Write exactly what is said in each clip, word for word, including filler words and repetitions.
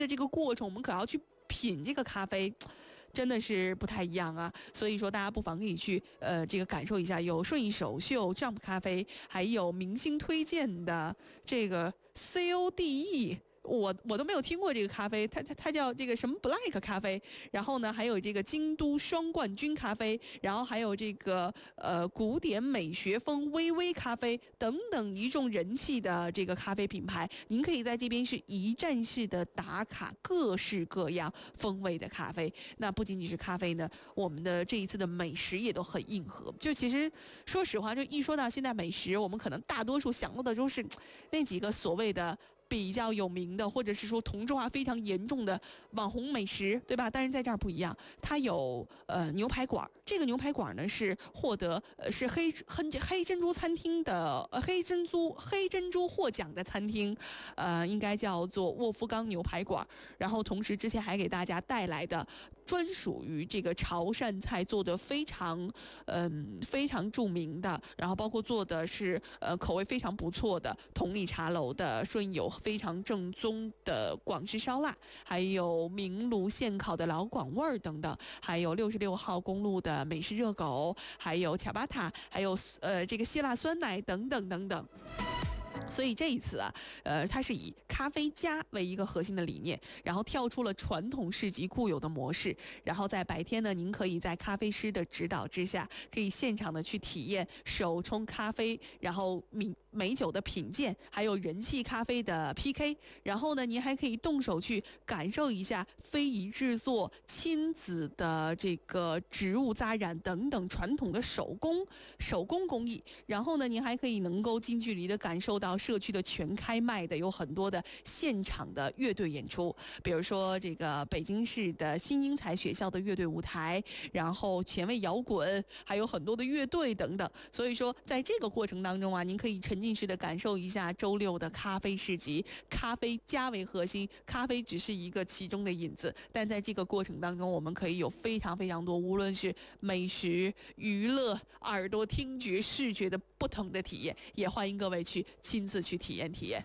的这个过程，我们可要去品这个咖啡。真的是不太一样啊，所以说大家不妨可以去呃这个感受一下，有顺义首秀 Jump 咖啡，还有明星推荐的这个 C O D E。我我都没有听过这个咖啡，它它它叫这个什么 Black 咖啡，然后呢还有这个京都双冠军咖啡，然后还有这个呃古典美学风微微咖啡等等一众人气的这个咖啡品牌，您可以在这边是一站式的打卡各式各样风味的咖啡。那不仅仅是咖啡呢，我们的这一次的美食也都很硬核。就其实说实话，就一说到现在美食，我们可能大多数想到的都是那几个所谓的比较有名的，或者是说同质化非常严重的网红美食，对吧？但是在这儿不一样，它有呃牛排馆，这个牛排馆呢是获得呃是黑黑黑珍珠餐厅的呃黑珍珠黑珍珠获奖的餐厅，呃应该叫做沃夫冈牛排馆。然后同时之前还给大家带来的专属于这个潮汕菜做的非常嗯、呃、非常著名的，然后包括做的是呃口味非常不错的同里茶楼的顺友非常正宗的广式烧腊，还有明炉现烤的老广味儿等等，还有六十六号公路的美式热狗，还有卡巴塔，还有呃这个希腊酸奶等等等等。所以这一次啊，呃，它是以咖啡加为一个核心的理念，然后跳出了传统市集固有的模式，然后在白天呢，您可以在咖啡师的指导之下，可以现场的去体验手冲咖啡，然后美美酒的品鉴，还有人气咖啡的 P K， 然后呢，您还可以动手去感受一下非遗制作、亲子的这个植物扎染等等传统的手工手工工艺，然后呢，您还可以能够近距离的感受到社区的全开麦的有很多的现场的乐队演出，比如说这个北京市的新英才学校的乐队舞台，然后前卫摇滚，还有很多的乐队等等。所以说在这个过程当中啊，您可以沉浸式的感受一下周六的咖啡市集，咖啡加为核心，咖啡只是一个其中的引子，但在这个过程当中，我们可以有非常非常多，无论是美食、娱乐、耳朵、听觉、视觉的不同的体验，也欢迎各位去亲自去体验体验。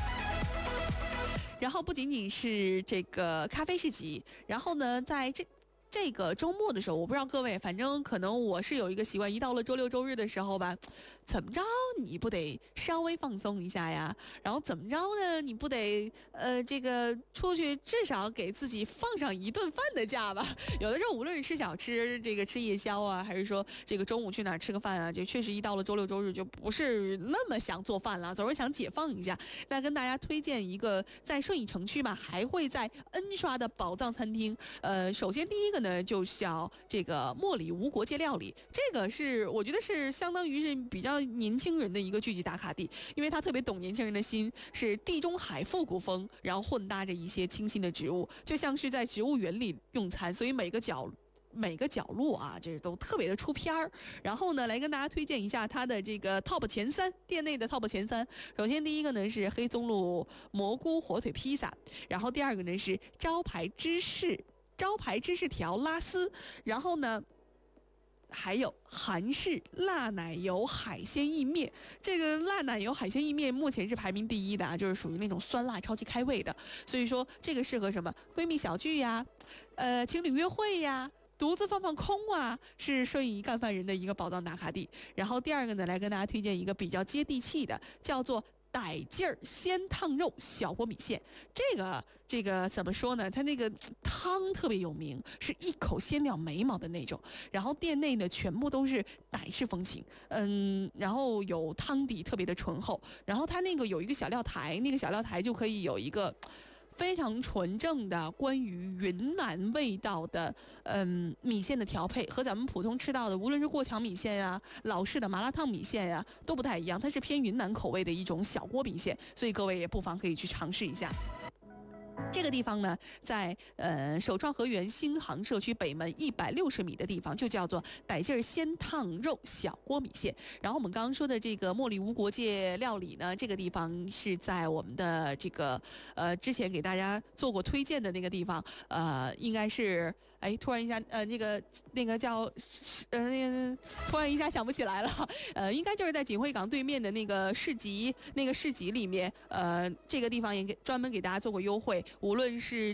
然后不仅仅是这个咖啡市集，然后呢，在这这个周末的时候，我不知道各位，反正可能我是有一个习惯，一到了周六周日的时候吧，怎么着你不得稍微放松一下呀？然后怎么着呢？你不得呃这个出去至少给自己放上一顿饭的假吧？有的时候无论是吃小吃，这个吃夜宵啊，还是说这个中午去哪儿吃个饭啊，这确实一到了周六周日就不是那么想做饭了，总是想解放一下。那跟大家推荐一个在顺义城区吧，还会在 N 刷的宝藏餐厅。呃，首先第一个呢，就叫这个茉莉无国界料理，这个是我觉得是相当于是比较年轻人的一个聚集打卡地，因为他特别懂年轻人的心，是地中海复古风，然后混搭着一些清新的植物，就像是在植物园里用餐，所以每个角每个角落啊，这都特别的出片儿。然后呢，来跟大家推荐一下它的这个 top 前三，店内的 top 前三。首先第一个呢是黑松露蘑菇火腿披萨，然后第二个呢是招牌芝士招牌芝士条拉丝，然后呢还有韩式辣奶油海鲜意面，这个辣奶油海鲜意面目前是排名第一的啊，就是属于那种酸辣超级开胃的，所以说这个适合什么闺蜜小聚呀，呃情侣约会呀，独自放放空啊，是顺义干饭人的一个宝藏打卡地。然后第二个呢，来跟大家推荐一个比较接地气的，叫做傣劲儿鲜烫肉小锅米线。这个这个怎么说呢？它那个汤特别有名，是一口鲜掉眉毛的那种。然后店内呢全部都是傣式风情，嗯，然后有汤底特别的醇厚。然后它那个有一个小料台，那个小料台就可以有一个非常纯正的关于云南味道的嗯米线的调配，和咱们普通吃到的无论是过桥米线呀、老式的麻辣烫米线呀都不太一样，它是偏云南口味的一种小锅米线，所以各位也不妨可以去尝试一下。这个地方呢，在呃首创河源新航社区北门一百六十米的地方，就叫做傣劲儿鲜烫肉小锅米线。然后我们刚刚说的这个茉莉无国界料理呢，这个地方是在我们的这个呃之前给大家做过推荐的那个地方，呃，应该是哎突然一下呃那个那个叫呃那个突然一下想不起来了，呃，应该就是在锦汇港对面的那个市集那个市集里面，呃，这个地方也给专门给大家做过优惠。 无论是